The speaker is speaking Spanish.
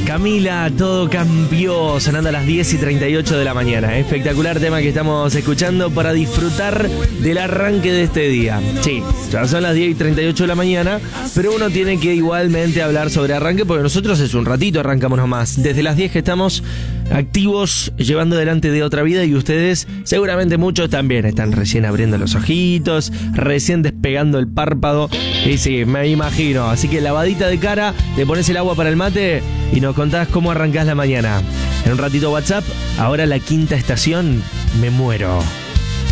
Camila, todo cambió, sonando a las 10:38 de la mañana. Espectacular tema que estamos escuchando para disfrutar del arranque de este día. Sí, ya son las 10:38 de la mañana, pero uno tiene que igualmente hablar sobre arranque porque nosotros es un ratito arrancamos nomás. Desde las 10 que estamos activos, llevando adelante de otra vida, y ustedes, seguramente muchos también, están recién abriendo los ojitos, recién despegando el párpado. Y sí, me imagino. Así que lavadita de cara, te pones el agua para el mate y nos contás cómo arrancás la mañana. En un ratito WhatsApp, ahora la quinta estación, me muero.